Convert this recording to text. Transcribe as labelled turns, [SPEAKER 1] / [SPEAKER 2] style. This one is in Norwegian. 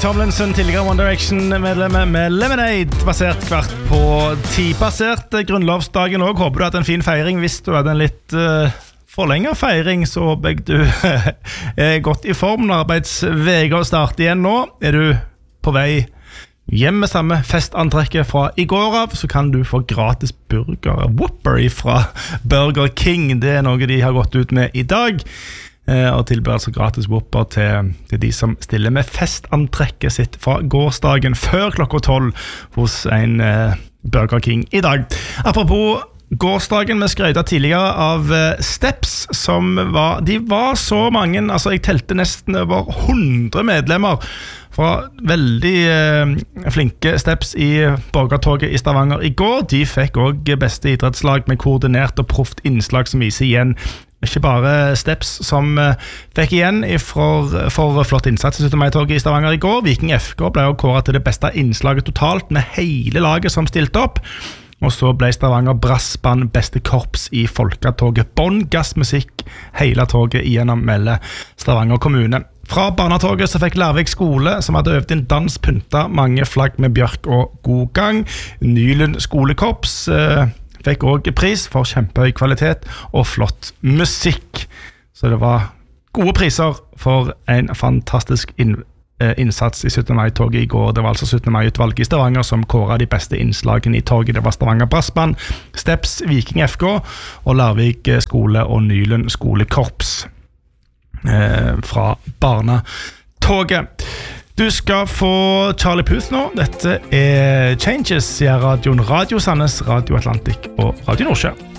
[SPEAKER 1] Tomlinson, tidligere One Direction-medlemmer med Lemonade, basert hvert på 10-basert grunnlovsdagen også. Håper du hadde en fin feiring. Hvis du hadde en litt forlenget feiring, så håper jeg du godt i form når arbeidsvega starter igjen nå. Du på vei hjem med samme festantrekket fra i går av, så kan du få gratis burger Whopper fra Burger King. Det noe de har gått ut med i dag. Og tilbyr altså gratis Whopper til de som stiller med festantrekket sitt fra gårsdagen før klokka 12 hos en Burger King i dag. Apropos gårsdagen, vi skrøyta tidligere av Steps, de var så mange, altså jeg telte nesten over 100 medlemmer fra veldig flinke Steps i borgertoget i Stavanger i går. De fikk også beste idrettslag med koordinert og proft innslag som viser igjen ikke bare Steps som fikk igjen for flott innsats i 17. mai-toget i Stavanger i går. Viking FK ble også kåret til det beste innslaget totalt med hele laget som stilte opp. Og så ble Stavanger Brassband beste korps i folketoget. Bånn gassmusikk hele toget igjennom melder Stavanger kommune. Fra barnetoget så fikk Larvik skole, som hadde øvd inn dans, pynta mange flagg med bjørk og god gang. Nylund skolekorps fikk også pris for kjempehøy kvalitet og flott musikk. Så det var gode priser for en fantastisk innsats i 17. mai-toget i går. Det var altså 17. mai-utvalget i Stavanger som kåret de beste innslagene i toget. Det var Stavanger Brassband, Steps, Viking FK og Larvik skole og Nylund skolekorps fra barnetoget. Du skal få Charlie Puth nå. Dette Changes, sier radioen Radio Sandnes, Radio Atlantic og Radio Nordsjø.